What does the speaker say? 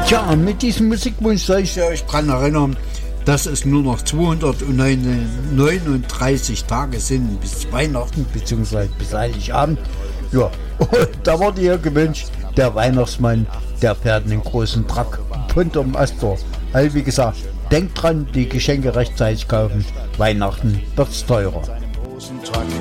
Tja, mit diesem Musikwunsch soll ich euch daran erinnern, dass es nur noch 239 Tage sind bis Weihnachten bzw. bis Heiligabend. Ja, da wurde hier gewünscht, der Weihnachtsmann, der fährt einen großen Truck unterm Astor. Also wie gesagt, denkt dran, die Geschenke rechtzeitig kaufen. Weihnachten wird's teurer.